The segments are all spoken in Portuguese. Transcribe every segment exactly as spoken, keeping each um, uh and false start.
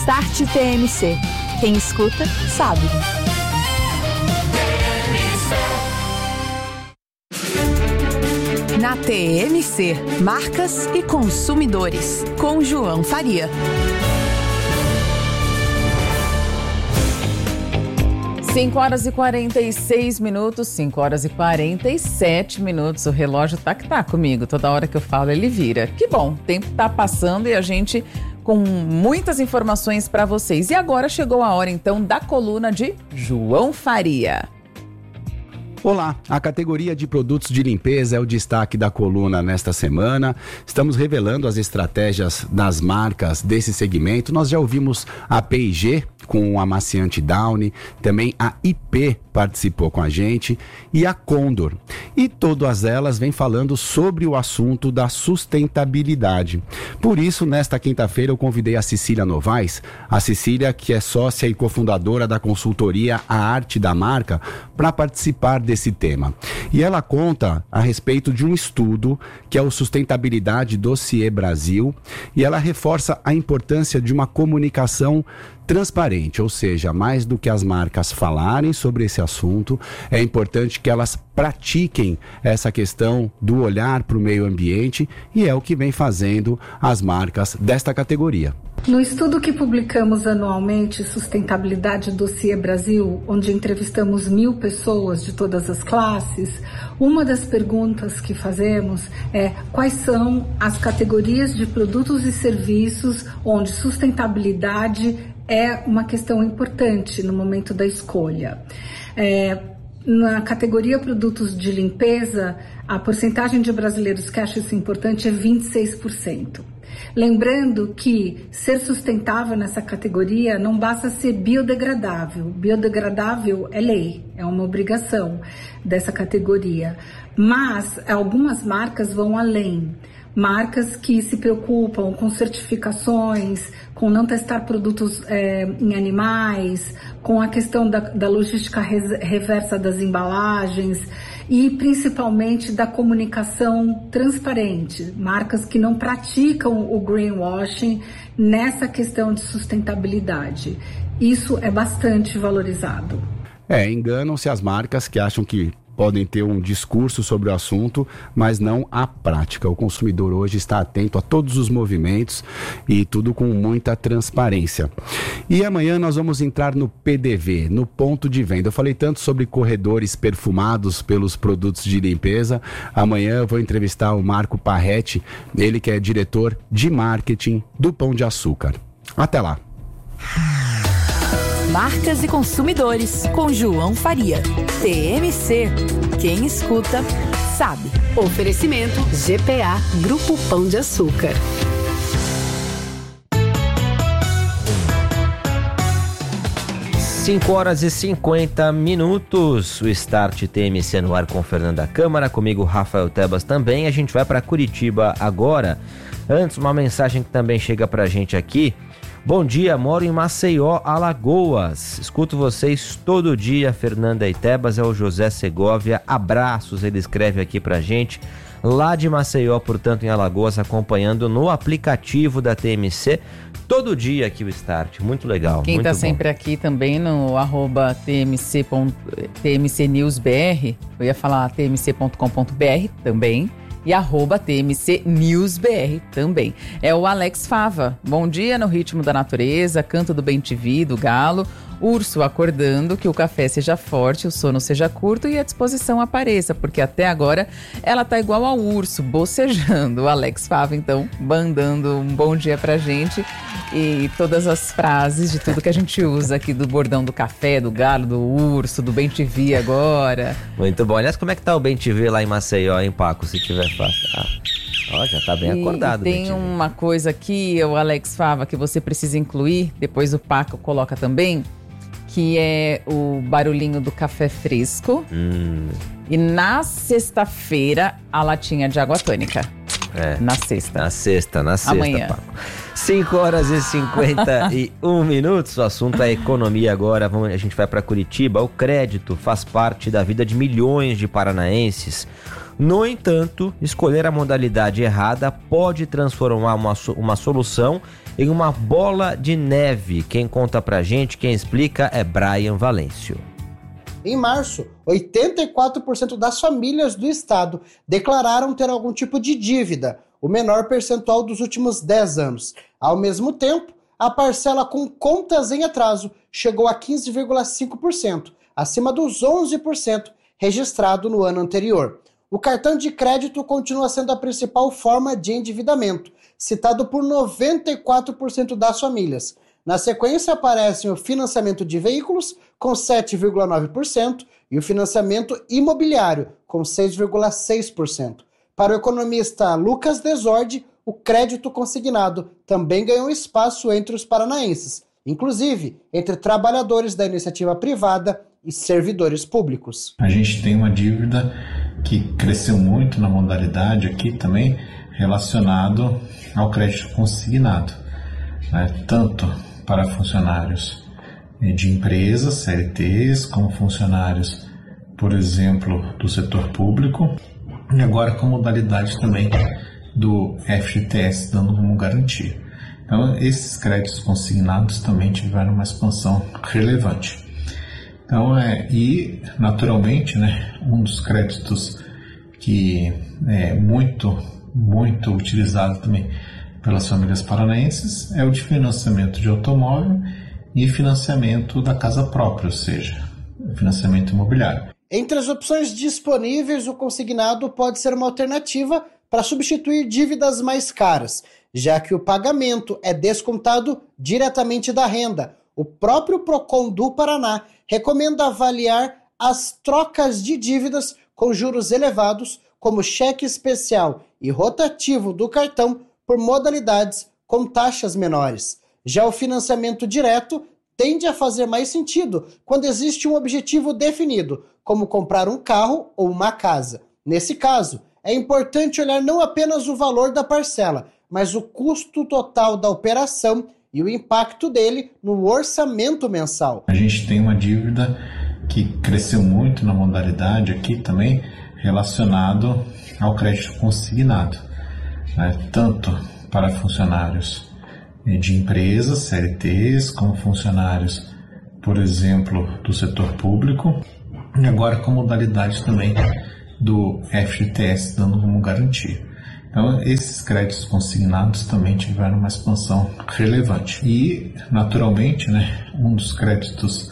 Start T M C. Quem escuta, sabe. Na T M C, Marcas e Consumidores, com João Faria. cinco horas e quarenta e seis minutos, cinco horas e quarenta e sete minutos. O relógio tá que tá comigo. Toda hora que eu falo, ele vira. Que bom, o tempo tá passando e a gente com muitas informações para vocês. E agora chegou a hora, então, da coluna de João Faria. Olá, a categoria de produtos de limpeza é o destaque da coluna nesta semana. Estamos revelando as estratégias das marcas desse segmento. Nós já ouvimos a P e G com o amaciante Downy, também a I P participou com a gente e a Condor. E todas elas vêm falando sobre o assunto da sustentabilidade. Por isso, nesta quinta-feira, eu convidei a Cecília Novaes, a Cecília que é sócia e cofundadora da consultoria A Arte da Marca, para participar desse tema. E ela conta a respeito de um estudo que é o Sustentabilidade Dossiê Brasil, e ela reforça a importância de uma comunicação transparente, ou seja, mais do que as marcas falarem sobre esse assunto, é importante que elas pratiquem essa questão do olhar para o meio ambiente, e é o que vem fazendo as marcas desta categoria. No estudo que publicamos anualmente, Sustentabilidade Dossiê Brasil, onde entrevistamos mil pessoas de todas as classes, uma das perguntas que fazemos é quais são as categorias de produtos e serviços onde sustentabilidade é uma questão importante no momento da escolha. É, na categoria produtos de limpeza, a porcentagem de brasileiros que acham isso importante é vinte e seis por cento. Lembrando que ser sustentável nessa categoria não basta ser biodegradável. Biodegradável é lei, é uma obrigação dessa categoria. Mas algumas marcas vão além. Marcas que se preocupam com certificações, com não testar produtos é, em animais, com a questão da, da logística reversa das embalagens e principalmente da comunicação transparente. Marcas que não praticam o greenwashing nessa questão de sustentabilidade. Isso é bastante valorizado. É, enganam-se as marcas que acham que podem ter um discurso sobre o assunto, mas não a prática. O consumidor hoje está atento a todos os movimentos e tudo com muita transparência. E amanhã nós vamos entrar no P D V, no ponto de venda. Eu falei tanto sobre corredores perfumados pelos produtos de limpeza. Amanhã eu vou entrevistar o Marco Parretti, ele que é diretor de marketing do Pão de Açúcar. Até lá! Marcas e Consumidores, com João Faria. T M C. Quem escuta, sabe. Oferecimento G P A Grupo Pão de Açúcar. cinco horas e cinquenta minutos. O Start T M C no ar com Fernanda Câmara, comigo Rafael Tebas também. A gente vai para Curitiba agora. Antes, uma mensagem que também chega pra gente aqui. Bom dia, moro em Maceió, Alagoas. Escuto vocês todo dia, Fernanda e Tebas, é o José Segovia. Abraços, ele escreve aqui pra gente. Lá de Maceió, portanto, em Alagoas, acompanhando no aplicativo da T M C. Todo dia aqui o Start, muito legal. Quem está sempre aqui também no arroba tmc, tmcnewsbr, eu ia falar tmc ponto com ponto br também. E arroba tmcnewsbr também. É o Alex Fava. Bom dia no ritmo da natureza, canto do bem-te vi, do galo, urso acordando, que o café seja forte, o sono seja curto e a disposição apareça, porque até agora ela tá igual ao urso, bocejando. O Alex Fava, então, mandando um bom dia pra gente e todas as frases de tudo que a gente usa aqui, do bordão do café, do galo, do urso, do bem-te vi agora. Muito bom. Aliás, como é que tá o bem-te vi lá em Maceió, hein, Paco, se tiver fácil? Ah. Ó, já tá bem acordado. E tem uma coisa aqui, o Alex Fava, que você precisa incluir, depois o Paco coloca também, que é o barulhinho do café fresco. Hum. E na sexta-feira, a latinha de água tônica. É. Na sexta. Na sexta, na sexta, Amanhã. Paco. cinco horas e cinquenta e um minutos, o assunto é economia agora, vamos, a gente vai para Curitiba. O crédito faz parte da vida de milhões de paranaenses. No entanto, escolher a modalidade errada pode transformar uma, uma solução em uma bola de neve. Quem conta pra gente, quem explica é Brian Valêncio. Em março, oitenta e quatro por cento das famílias do estado declararam ter algum tipo de dívida, o menor percentual dos últimos dez anos. Ao mesmo tempo, a parcela com contas em atraso chegou a quinze vírgula cinco por cento, acima dos onze por cento registrado no ano anterior. O cartão de crédito continua sendo a principal forma de endividamento, citado por noventa e quatro por cento das famílias. Na sequência aparecem o financiamento de veículos, com sete vírgula nove por cento, e o financiamento imobiliário, com seis vírgula seis por cento. Para o economista Lucas Desordi, o crédito consignado também ganhou espaço entre os paranaenses, inclusive entre trabalhadores da iniciativa privada e servidores públicos. A gente tem uma dívida que cresceu muito na modalidade aqui também, relacionado ao crédito consignado, né? Tanto para funcionários de empresas, C L Ts, como funcionários, por exemplo, do setor público, e agora com modalidade também do F G T S, dando como garantia. Então, esses créditos consignados também tiveram uma expansão relevante. Então, é, e naturalmente, né, um dos créditos que é muito, muito utilizado também pelas famílias paranaenses é o de financiamento de automóvel e financiamento da casa própria, ou seja, financiamento imobiliário. Entre as opções disponíveis, o consignado pode ser uma alternativa para substituir dívidas mais caras, já que o pagamento é descontado diretamente da renda. O próprio Procon do Paraná recomenda avaliar as trocas de dívidas com juros elevados, como cheque especial e rotativo do cartão, por modalidades com taxas menores. Já o financiamento direto tende a fazer mais sentido quando existe um objetivo definido, como comprar um carro ou uma casa. Nesse caso, é importante olhar não apenas o valor da parcela, mas o custo total da operação e o impacto dele no orçamento mensal. A gente tem uma dívida que cresceu muito na modalidade aqui também, relacionado ao crédito consignado, né? Tanto para funcionários de empresas, C L Ts, como funcionários, por exemplo, do setor público, e agora com modalidade também do F G T S, dando como garantia. Então, esses créditos consignados também tiveram uma expansão relevante. E, naturalmente, né, um dos créditos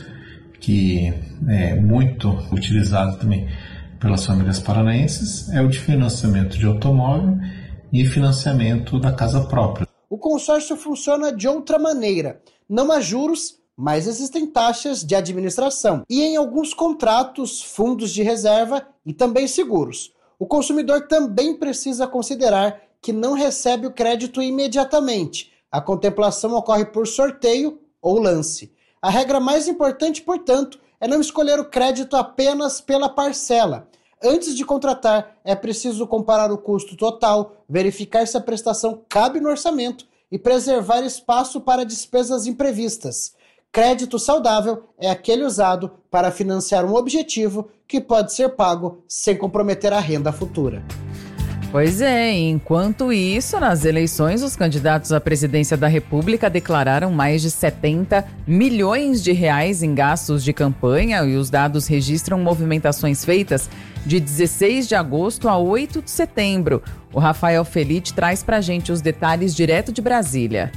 que é muito utilizado também pelas famílias paranaenses é o de financiamento de automóvel e financiamento da casa própria. O consórcio funciona de outra maneira. Não há juros, mas existem taxas de administração. E em alguns contratos, fundos de reserva e também seguros. O consumidor também precisa considerar que não recebe o crédito imediatamente. A contemplação ocorre por sorteio ou lance. A regra mais importante, portanto, é não escolher o crédito apenas pela parcela. Antes de contratar, é preciso comparar o custo total, verificar se a prestação cabe no orçamento e preservar espaço para despesas imprevistas. Crédito saudável é aquele usado para financiar um objetivo que pode ser pago sem comprometer a renda futura. Pois é, enquanto isso, nas eleições, os candidatos à presidência da República declararam mais de setenta milhões de reais em gastos de campanha e os dados registram movimentações feitas de dezesseis de agosto a oito de setembro. O Rafael Felite traz pra gente os detalhes direto de Brasília.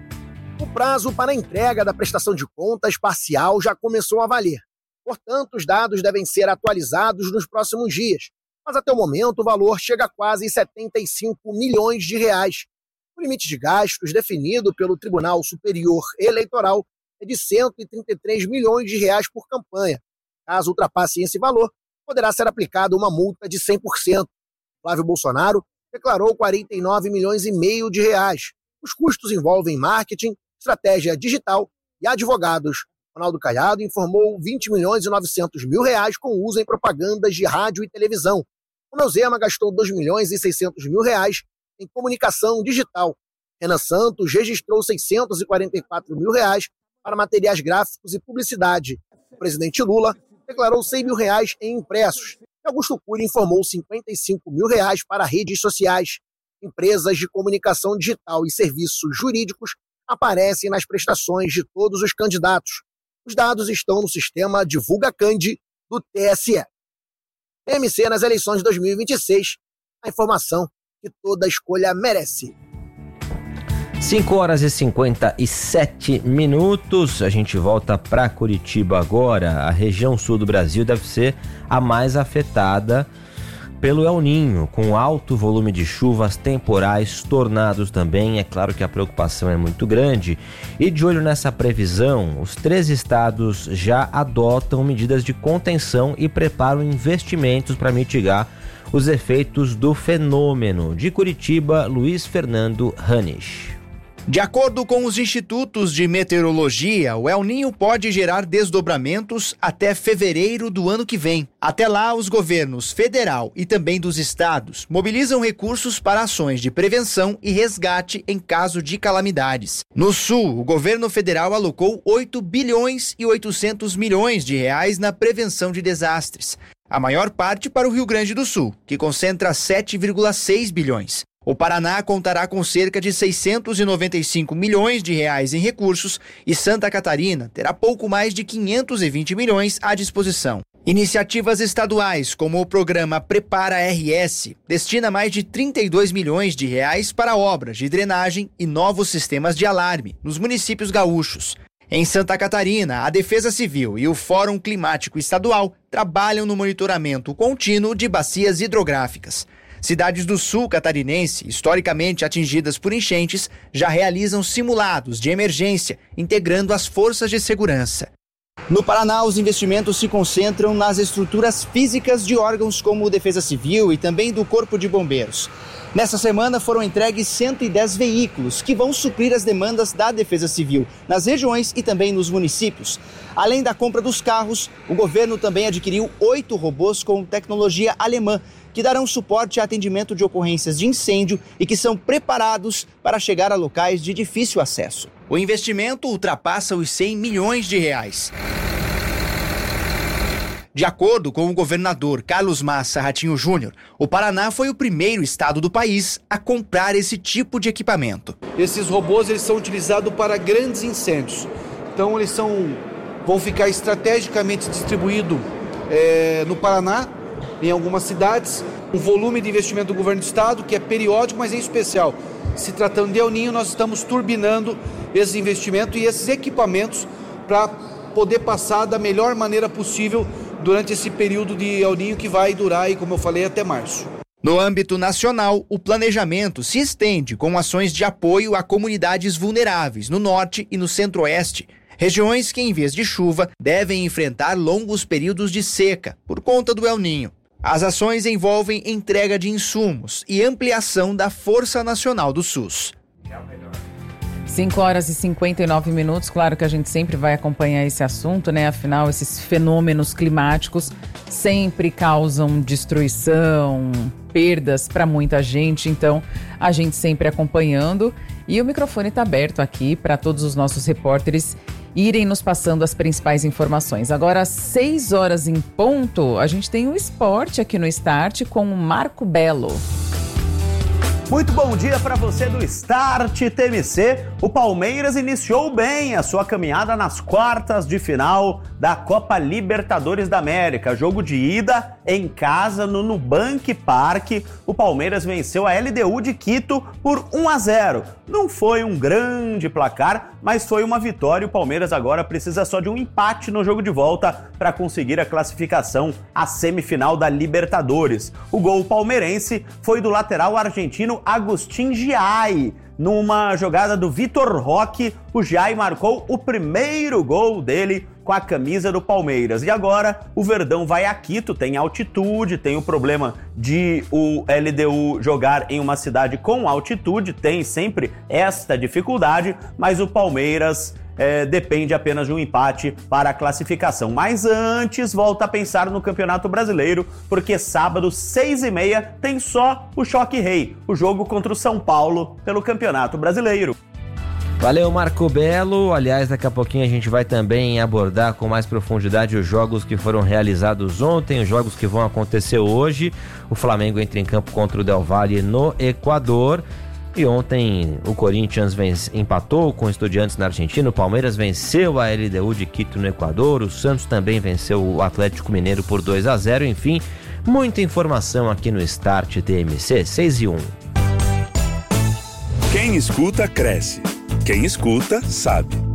O prazo para a entrega da prestação de contas parcial já começou a valer. Portanto, os dados devem ser atualizados nos próximos dias. Mas até o momento o valor chega a quase setenta e cinco milhões de reais. O limite de gastos definido pelo Tribunal Superior Eleitoral é de cento e trinta e três milhões de reais por campanha. Caso ultrapasse esse valor, poderá ser aplicada uma multa de cem por cento. Flávio Bolsonaro declarou quarenta e nove milhões e meio de reais. Os custos envolvem marketing, estratégia digital e advogados. Ronaldo Caiado informou vinte milhões e novecentos mil reais com uso em propagandas de rádio e televisão. O Neuzema gastou dois milhões e seiscentos mil reais em comunicação digital. Renan Santos registrou seiscentos e quarenta e quatro mil reais para materiais gráficos e publicidade. O presidente Lula declarou cem mil reais em impressos. E Augusto Cury informou cinquenta e cinco mil reais para redes sociais. Empresas de comunicação digital e serviços jurídicos aparecem nas prestações de todos os candidatos. Os dados estão no sistema Divulga Candi do T S E. T M C nas eleições de dois mil e vinte e seis, a informação que toda escolha merece. cinco horas e cinquenta e sete minutos, a gente volta para Curitiba agora. A região sul do Brasil deve ser a mais afetada pelo El Niño, com alto volume de chuvas, temporais, tornados também. É claro que a preocupação é muito grande. E de olho nessa previsão, os três estados já adotam medidas de contenção e preparam investimentos para mitigar os efeitos do fenômeno. De Curitiba, Luiz Fernando Hanisch. De acordo com os institutos de meteorologia, o El Niño pode gerar desdobramentos até fevereiro do ano que vem. Até lá, os governos federal e também dos estados mobilizam recursos para ações de prevenção e resgate em caso de calamidades. No sul, o governo federal alocou oito bilhões e oitocentos milhões de reais na prevenção de desastres. A maior parte para o Rio Grande do Sul, que concentra sete vírgula seis bilhões. O Paraná contará com cerca de seiscentos e noventa e cinco milhões de reais em recursos e Santa Catarina terá pouco mais de quinhentos e vinte milhões à disposição. Iniciativas estaduais, como o programa Prepara R S, destina mais de trinta e dois milhões de reais para obras de drenagem e novos sistemas de alarme nos municípios gaúchos. Em Santa Catarina, a Defesa Civil e o Fórum Climático Estadual trabalham no monitoramento contínuo de bacias hidrográficas. Cidades do sul catarinense, historicamente atingidas por enchentes, já realizam simulados de emergência, integrando as forças de segurança. No Paraná, os investimentos se concentram nas estruturas físicas de órgãos como Defesa Civil e também do Corpo de Bombeiros. Nessa semana foram entregues cento e dez veículos que vão suprir as demandas da Defesa Civil nas regiões e também nos municípios. Além da compra dos carros, o governo também adquiriu oito robôs com tecnologia alemã, que darão suporte a atendimento de ocorrências de incêndio e que são preparados para chegar a locais de difícil acesso. O investimento ultrapassa os cem milhões de reais. De acordo com o governador Carlos Massa Ratinho Júnior, o Paraná foi o primeiro estado do país a comprar esse tipo de equipamento. Esses robôs eles são utilizados para grandes incêndios. Então eles são, vão ficar estrategicamente distribuídos é, no Paraná, em algumas cidades. Um volume de investimento do governo do estado que é periódico, mas é especial. Se tratando de El Niño, nós estamos turbinando esse investimento e esses equipamentos para poder passar da melhor maneira possível durante esse período de El Niño que vai durar, e como eu falei, até março. No âmbito nacional, o planejamento se estende com ações de apoio a comunidades vulneráveis no norte e no centro-oeste, regiões que, em vez de chuva, devem enfrentar longos períodos de seca por conta do El Niño. As ações envolvem entrega de insumos e ampliação da Força Nacional do SUS. cinco horas e cinquenta e nove minutos, claro que a gente sempre vai acompanhar esse assunto, né? Afinal, esses fenômenos climáticos sempre causam destruição, perdas para muita gente, então a gente sempre acompanhando. E o microfone está aberto aqui para todos os nossos repórteres irem nos passando as principais informações. Agora, às seis horas em ponto, a gente tem o esporte aqui no Start com o Marco Belo. Muito bom dia para você do Start T M C. O Palmeiras iniciou bem a sua caminhada nas quartas de final da Copa Libertadores da América. Jogo de ida em casa no Nubank Park. O Palmeiras venceu a L D U de Quito por um a zero. Não foi um grande placar, mas foi uma vitória. O Palmeiras agora precisa só de um empate no jogo de volta para conseguir a classificação à semifinal da Libertadores. O gol palmeirense foi do lateral argentino Agustín Giai. Numa jogada do Vitor Roque, o Giai marcou o primeiro gol dele com a camisa do Palmeiras. E agora o Verdão vai a Quito, tem altitude, tem o problema de o L D U jogar em uma cidade com altitude, tem sempre esta dificuldade, mas o Palmeiras é, depende apenas de um empate para a classificação. Mas antes, volta a pensar no Campeonato Brasileiro, porque sábado, seis e meia, tem só o Choque Rei, o jogo contra o São Paulo pelo Campeonato Brasileiro. Valeu, Marco Belo. Aliás, daqui a pouquinho a gente vai também abordar com mais profundidade os jogos que foram realizados ontem, os jogos que vão acontecer hoje. O Flamengo entra em campo contra o Del Valle no Equador. E ontem o Corinthians vence, empatou com o Estudiantes na Argentina, o Palmeiras venceu a L D U de Quito no Equador, o Santos também venceu o Atlético Mineiro por dois a zero. Enfim, muita informação aqui no Start T M C seis e um. Quem escuta, cresce. Quem escuta, sabe.